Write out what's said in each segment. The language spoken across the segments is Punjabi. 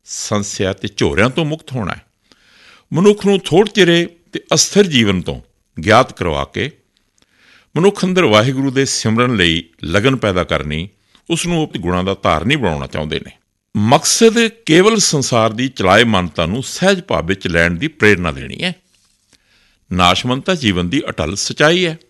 ਸੰਸਿਆ ਅਤੇ ਝੋਰਿਆਂ ਤੋਂ ਮੁਕਤ ਹੋਣਾ ਹੈ। ਮਨੁੱਖ ਨੂੰ ਥੋੜ੍ਹੇ ਚਿਰੇ ਅਤੇ ਅਸਥਿਰ ਜੀਵਨ ਤੋਂ ਗਿਆਤ ਕਰਵਾ ਕੇ ਮਨੁੱਖ ਅੰਦਰ ਵਾਹਿਗੁਰੂ ਦੇ ਸਿਮਰਨ ਲਈ ਲਗਨ ਪੈਦਾ ਕਰਨੀ, ਉਸ ਨੂੰ ਆਪਣੇ ਗੁਣਾਂ ਦਾ ਧਾਰਨੀ ਬਣਾਉਣਾ ਚਾਹੁੰਦੇ ਨੇ। ਮਕਸਦ ਕੇਵਲ ਸੰਸਾਰ ਦੀ ਚਲਾਏਮਨਤਾ ਨੂੰ ਸਹਿਜ ਭਾਵ ਵਿੱਚ ਲੈਣ ਦੀ ਪ੍ਰੇਰਨਾ ਦੇਣੀ ਹੈ। ਨਾਸ਼ਮੰਤਾ ਜੀਵਨ ਦੀ ਅਟਲ ਸੱਚਾਈ ਹੈ।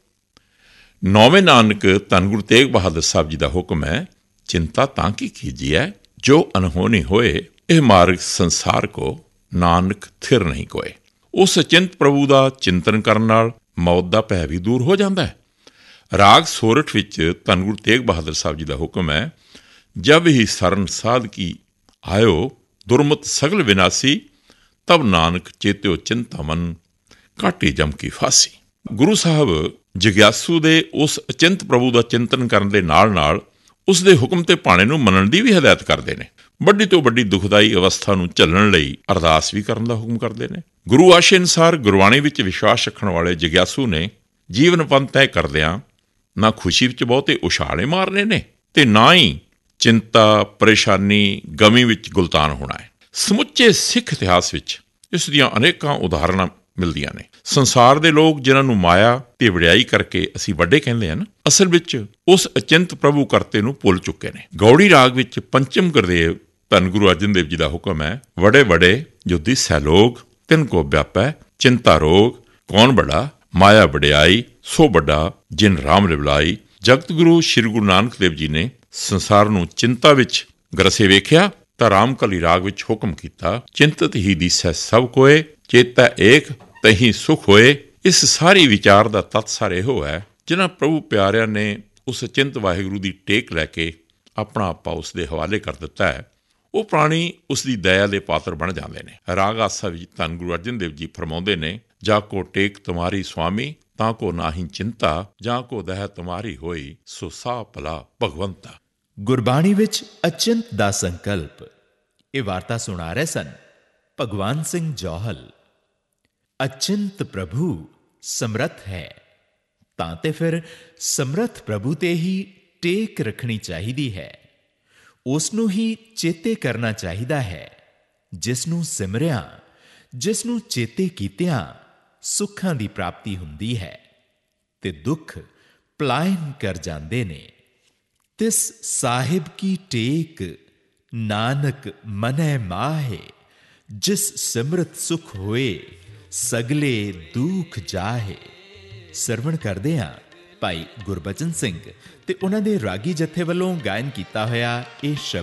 ਨੌਵੇਂ ਨਾਨਕ ਧੰਨ ਗੁਰੂ ਤੇਗ ਬਹਾਦਰ ਸਾਹਿਬ ਜੀ ਦਾ ਹੁਕਮ ਹੈ, ਚਿੰਤਾ ਤਾਂ ਕੀ ਕੀਜੀਐ ਜੋ ਅਨਹੋਣੀ ਹੋਏ, ਇਹ ਮਾਰਗ ਸੰਸਾਰ ਕੋ ਨਾਨਕ ਥਿਰ ਨਹੀਂ ਕੋਏ। ਉਸ ਅਚਿੰਤ ਪ੍ਰਭੂ ਦਾ ਚਿੰਤਨ ਕਰਨ ਨਾਲ ਮੌਤ ਦਾ ਭੈ ਵੀ ਦੂਰ ਹੋ ਜਾਂਦਾ ਹੈ। ਰਾਗ ਸੋਰਠ ਵਿੱਚ ਧੰਨ ਗੁਰੂ ਤੇਗ ਬਹਾਦਰ ਸਾਹਿਬ ਜੀ ਦਾ ਹੁਕਮ ਹੈ, ਜਬ ਹੀ ਸਰਨ ਸਾਧ ਕੀ ਆਇਓ ਦੁਰਮਤ ਸਗਲ ਵਿਨਾਸੀ, ਤਬ ਨਾਨਕ ਚੇਤਿਓ ਚਿੰਤਾ ਮਨ ਘਾਟੀ ਜਮ ਕੀ ਫਾਸੀ। ਗੁਰੂ ਸਾਹਿਬ ਜਗਿਆਸੂ ਦੇ ਉਸ ਅਚਿੰਤ ਪ੍ਰਭੂ ਦਾ ਚਿੰਤਨ ਕਰਨ ਦੇ ਨਾਲ ਨਾਲ ਉਸ ਦੇ ਹੁਕਮ ਤੇ ਭਾਣੇ ਨੂੰ ਮੰਨਣ ਦੀ ਵੀ ਹਦਾਇਤ ਕਰਦੇ ਨੇ। ਵੱਡੀ ਤੋਂ ਵੱਡੀ ਦੁਖਦਾਈ ਅਵਸਥਾ ਨੂੰ ਝੱਲਣ ਲਈ ਅਰਦਾਸ ਵੀ ਕਰਨ ਦਾ ਹੁਕਮ ਕਰਦੇ ਨੇ। ਗੁਰੂ ਆਸ਼ੇ ਅਨੁਸਾਰ ਗੁਰਬਾਣੀ ਵਿੱਚ ਵਿਸ਼ਵਾਸ ਰੱਖਣ ਵਾਲੇ ਜਗਿਆਸੂ ਨੇ ਜੀਵਨ ਪੰਥ ਤੈਅ ਕਰਦਿਆਂ ਨਾ ਖੁਸ਼ੀ ਵਿੱਚ ਬਹੁਤੇ ਉਛਾਲੇ ਮਾਰਨੇ ਨੇ ਤੇ ਨਾ ਹੀ ਚਿੰਤਾ, ਪਰੇਸ਼ਾਨੀ, ਗਮੀ ਵਿੱਚ ਗੁਲਤਾਨ ਹੋਣਾ ਹੈ। ਸਮੁੱਚੇ ਸਿੱਖ ਇਤਿਹਾਸ ਵਿੱਚ ਇਸ ਦੀਆਂ ਅਨੇਕਾਂ ਉਦਾਹਰਨਾਂ ਮਿਲਦੀਆਂ ਨੇ। ਸੰਸਾਰ ਦੇ ਲੋਕ ਜਿਨ੍ਹਾਂ ਨੂੰ ਮਾਇਆ ਤੇ ਵਡਿਆਈ ਕਰਕੇ ਅਸੀਂ ਵੱਡੇ ਕਹਿੰਦੇ ਹਨ, ਅਸਲ ਵਿੱਚ ਉਸ ਅਚਿੰਤ ਪ੍ਰਭੂ ਕਰਤੇ ਨੂੰ ਭੁੱਲ ਚੁੱਕੇ ਨੇ। ਗੌੜੀ ਰਾਗ ਵਿੱਚ ਪੰਚਮ ਗੁਰਦੇਵ ਧੰਨ ਗੁਰੂ ਅਰਜਨ ਦੇਵ ਜੀ ਦਾ ਹੁਕਮ ਹੈ, ਵੜੇ ਵੜੇ ਜੋ ਦਿਸੈ ਲੋਗ, ਤਿਨ ਕੋ ਵਿਆਪੈ ਚਿੰਤਾ ਰੋਗ, ਕੌਣ ਬੜਾ ਮਾਇਆ ਵਡਿਆਈ, ਸੋ ਵੱਡਾ ਜਿਨ ਰਾਮ ਲਿਵਲਾਈ। ਜਗਤ ਗੁਰੂ ਸ਼੍ਰੀ ਗੁਰੂ ਨਾਨਕ ਦੇਵ ਜੀ ਨੇ ਸੰਸਾਰ ਨੂੰ ਚਿੰਤਾ ਵਿੱਚ ਗਰਸੇ ਵੇਖਿਆ ਤਾਂ ਰਾਮਕਲੀ ਰਾਗ ਵਿੱਚ ਹੁਕਮ ਕੀਤਾ, ਚਿੰਤਤ ਹੀ ਦੀਸੈ ਸਭ ਕੋਏ, ਚੇਤੈ ਏਕ ਤਹੀਂ ਸੁਖ ਹੋਏ। ਇਸ ਸਾਰੀ ਵਿਚਾਰ ਦਾ ਤੱਤ ਸਾਰ ਇਹੋ ਹੈ, ਜਿਨ੍ਹਾਂ ਪ੍ਰਭੂ ਪਿਆਰਿਆਂ ਨੇ ਉਸ ਅਚਿੰਤ ਵਾਹਿਗੁਰੂ ਦੀ ਟੇਕ ਲੈ ਕੇ ਆਪਣਾ ਆਪਾ ਉਸ ਦੇ ਹਵਾਲੇ ਕਰ ਦਿੱਤਾ ਹੈ, ਉਹ ਪ੍ਰਾਣੀ ਉਸ ਦੀ ਦਇਆ ਦੇ ਪਾਤਰ ਬਣ ਜਾਂਦੇ ਨੇ। ਰਾਗ ਆਸਾ ਵਿੱਚ ਧੰਨ ਗੁਰੂ ਅਰਜਨ ਦੇਵ ਜੀ ਫਰਮਾਉਂਦੇ ਨੇ, ਜਾ ਕੋ ਟੇਕ ਤੁਮਾਰੀ ਸੁਆਮੀ, ਤਾਂ ਕੋ ਨਾਹੀਂ ਚਿੰਤਾ, ਜਾਂ ਕੋ ਦਇਆ ਤੁਮਾਰੀ ਹੋਈ, ਸੋ ਸਾ ਭਲਾ ਭਗਵੰਤਾ। ਗੁਰਬਾਣੀ ਵਿੱਚ ਅਚਿੰਤ ਦਾ ਸੰਕਲਪ। ਇਹ ਵਾਰਤਾ ਸੁਣਾ ਰਹੇ ਸਨ ਭਗਵਾਨ ਸਿੰਘ ਜੌਹਲ। ਅਚਿੰਤ ਪ੍ਰਭੂ ਸਮਰੱਥ ਹੈ ਤਾਂ ਤੇ ਫਿਰ ਸਮਰੱਥ ਪ੍ਰਭੂ ਤੇ ਹੀ ਟੇਕ ਰੱਖਣੀ ਚਾਹੀਦੀ ਹੈ। ਉਸ ਨੂੰ ਹੀ ਚੇਤੇ ਕਰਨਾ ਚਾਹੀਦਾ ਹੈ। ਜਿਸ ਨੂੰ ਸਿਮਰਿਆ, ਜਿਸ ਨੂੰ ਚੇਤੇ ਕੀਤਿਆਂ ਸੁੱਖਾਂ ਦੀ ਪ੍ਰਾਪਤੀ ਹੁੰਦੀ ਹੈ ਤੇ ਦੁੱਖ ਪਲਾਇਨ ਕਰ ਜਾਂਦੇ ਨੇ। ਤਿਸ ਸਾਹਿਬ ਕੀ ਟੇਕ ਨਾਨਕ ਮਨੈ ਮਾਹੇ, ਜਿਸ ਸਿਮਰਤ ਸੁਖ ਹੋਏ ਸਗਲੇ ਦੁੱਖ ਜਾਹੇ। ਸਰਵਣ ਕਰਦੇ ਹਾਂ ਭਾਈ ਗੁਰਬਚਨ ਸਿੰਘ ਤੇ ਉਹਨਾਂ ਦੇ ਰਾਗੀ ਜਥੇ ਵੱਲੋਂ ਗਾਇਨ ਕੀਤਾ ਹੋਇਆ ਇਹ ਸ਼ਬਦ।